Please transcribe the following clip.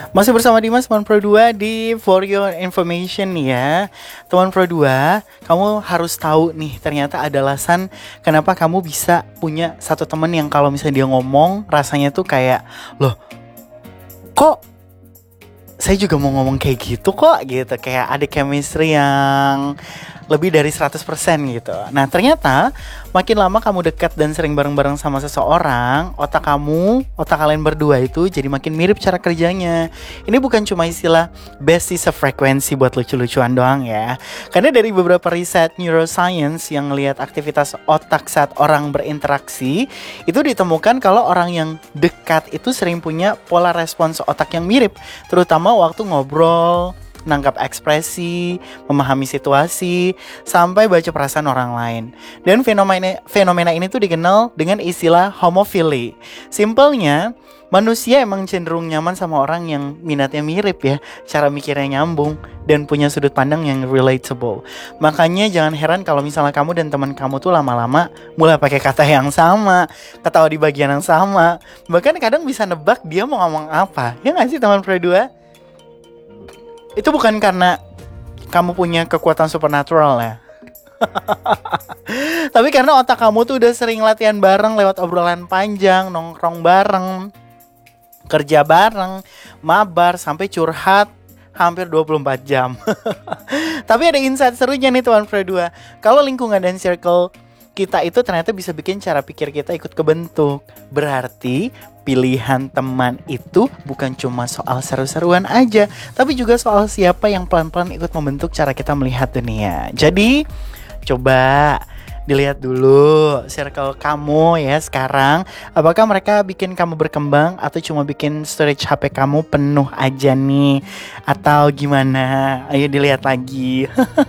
Masih bersama Dimas teman Pro 2 di For Your Information nih ya. Teman Pro 2, kamu harus tahu nih ternyata ada alasan kenapa kamu bisa punya satu teman yang kalau misalnya dia ngomong rasanya tuh kayak, loh kok saya juga mau ngomong kayak gitu kok gitu. Kayak ada chemistry yang lebih dari 100% gitu. Nah ternyata makin lama kamu dekat dan sering bareng-bareng sama seseorang, otak kalian berdua itu jadi makin mirip cara kerjanya. Ini bukan cuma istilah basis sefrekuensi buat lucu-lucuan doang ya. Karena dari beberapa riset neuroscience yang ngelihat aktivitas otak saat orang berinteraksi, itu ditemukan kalau orang yang dekat itu sering punya pola respons otak yang mirip, terutama waktu ngobrol, nangkap ekspresi, memahami situasi, sampai baca perasaan orang lain. Dan fenomena ini tuh dikenal dengan istilah homofili. Simpelnya, manusia emang cenderung nyaman sama orang yang minatnya mirip ya, cara mikirnya nyambung, dan punya sudut pandang yang relatable. Makanya jangan heran kalau misalnya kamu dan teman kamu tuh lama-lama mulai pakai kata yang sama, ketawa di bagian yang sama, bahkan kadang bisa nebak dia mau ngomong apa. Ya nggak sih teman Pro 2? Itu bukan karena kamu punya kekuatan supernatural ya. Tapi karena otak kamu tuh udah sering latihan bareng lewat obrolan panjang, nongkrong bareng, kerja bareng, mabar, sampai curhat hampir 24 jam. Tapi ada insight serunya nih teman Pro 2. Kalau lingkungan dan circle kita itu ternyata bisa bikin cara pikir kita ikut kebentuk. Berarti pilihan teman itu bukan cuma soal seru-seruan aja, tapi juga soal siapa yang pelan-pelan ikut membentuk cara kita melihat dunia. Jadi coba dilihat dulu circle kamu ya sekarang. Apakah mereka bikin kamu berkembang atau cuma bikin storage HP kamu penuh aja nih? Atau gimana? Ayo dilihat lagi.